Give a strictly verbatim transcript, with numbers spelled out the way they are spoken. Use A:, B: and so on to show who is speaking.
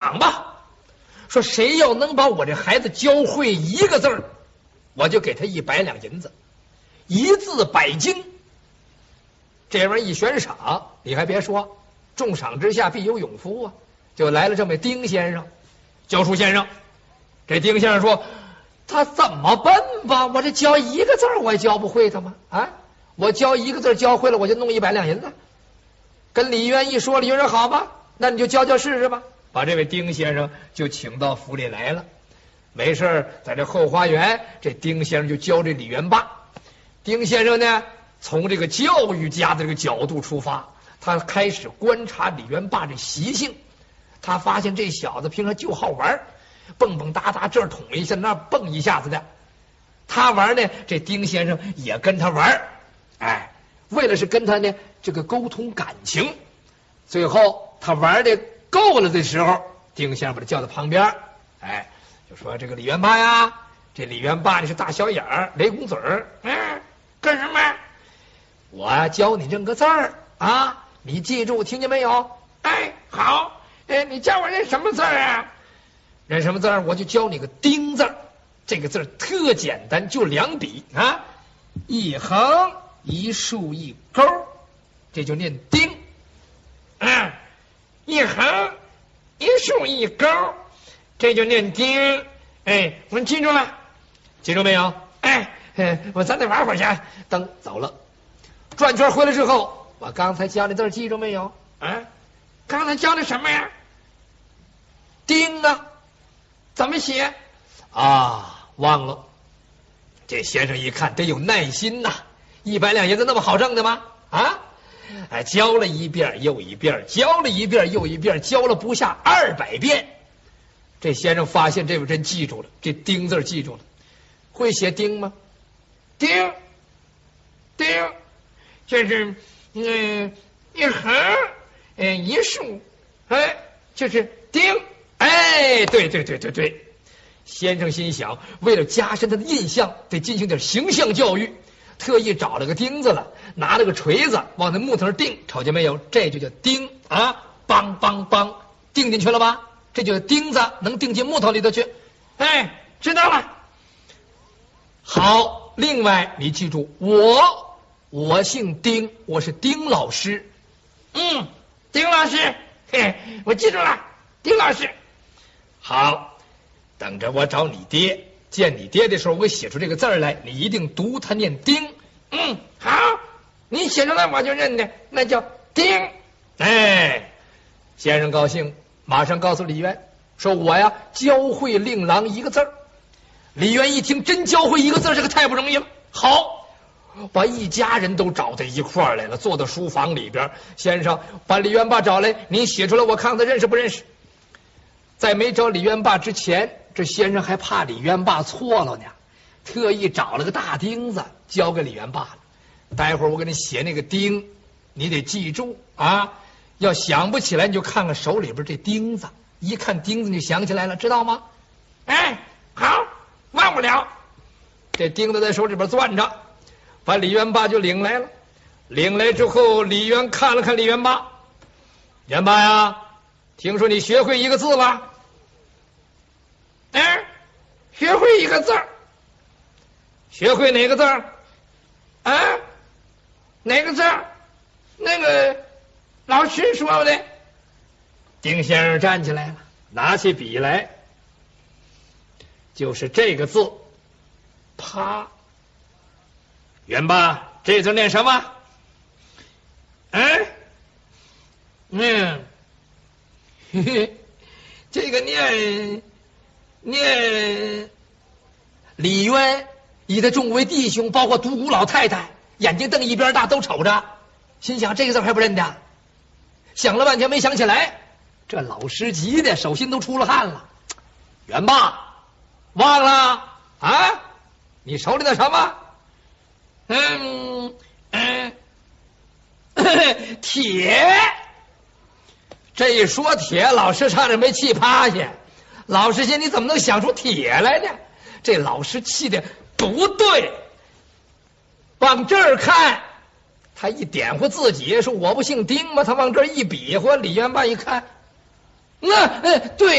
A: 赏吧，说谁要能把我这孩子教会一个字儿，我就给他一百两银子，一字百金。这玩意儿一悬赏，你还别说，重赏之下必有勇夫啊！就来了这么丁先生，教书先生。这丁先生说：“他怎么笨吧？我这教一个字儿我也教不会他吗？啊，我教一个字教会了，我就弄一百两银子。”跟李渊一说，李渊说：“好吧，那你就教教试试吧。”把这位丁先生就请到府里来了。没事，在这后花园，这丁先生就教这李元霸。丁先生呢，从这个教育家的这个角度出发，他开始观察李元霸这习性。他发现这小子平常就好玩，蹦蹦哒哒，这儿捅一下，那儿蹦一下子的。他玩呢，这丁先生也跟他玩，哎，为了是跟他呢这个沟通感情。最后他玩的够了的时候，丁先生把他叫到旁边，哎，就说：“这个李元霸呀，这李元霸你是大小眼儿，雷公嘴儿，嗯，干什么？我教你认个字儿啊，你记住，听见没有？哎，好。哎，你教我认什么字啊？认什么字？我就教你个丁字。这个字特简单，就两笔啊，一横一竖一勾，这就念丁。嗯，一横一竖一勾，这就念丁。哎，我记住了，记住没有？哎，我咱得玩会儿去。等走了，转圈回来之后，我刚才教你字记住没有？啊，刚才教的什么呀？丁啊，怎么写啊？忘了。这先生一看得有耐心呐、啊，一百两银子那么好挣的吗？啊，哎，教了一遍又一遍，教了一遍又一遍，教了不下二百遍。这先生发现这位真记住了，这丁字记住了。会写丁吗？丁，丁，就是嗯一横，嗯一竖，哎，就是丁。哎，对对对对对，先生心想，为了加深他的印象，得进行点形象教育，特意找了个钉子了，拿了个锤子往那木头上钉，瞅见没有？这就叫钉啊！梆梆梆，钉进去了吧？这就钉子能钉进木头里头去。哎，知道了。好，另外你记住，我我姓丁，我是丁老师。嗯，丁老师，嘿，我记住了，丁老师。好，等着我找你爹，见你爹的时候，我写出这个字来，你一定读它念丁。嗯，好，你写出来我就认的，那叫丁。哎，先生高兴，马上告诉李渊，说我呀教会令郎一个字儿。李渊一听，真教会一个字，这个太不容易了。好，把一家人都找到一块儿来了，坐到书房里边。先生把李元霸找来，你写出来，我看看他认识不认识。在没找李元霸之前，这先生还怕李元霸错了呢，特意找了个大钉子交给李元霸了。待会儿我给你写那个钉，你得记住啊！要想不起来，你就看看手里边这钉子，一看钉子你就想起来了，知道吗？哎，好，忘不了。这钉子在手里边攥着，把李元霸就领来了。领来之后，李渊看了看李元霸，元霸呀，听说你学会一个字了？哎，学会一个字儿。学会哪个字儿？啊，哪个字儿？那个老师说的。丁先生站起来了，拿起笔来，就是这个字，啪。元霸，这字念什么？哎，嗯，嘿嘿，这个念念。李渊以他众位弟兄，包括独孤老太太，眼睛瞪一边大，都瞅着，心想这个字还不认得，想了半天没想起来。这老师急的手心都出了汗了。元霸，忘了啊？你手里的什么？嗯嗯，铁。这一说铁，老师差点没气趴下。老师心，你怎么能想出铁来呢？这老师气的不对，往这儿看，他一点呼自己说我不姓丁吗？他往这儿一比划，李元霸一看，那、呃、对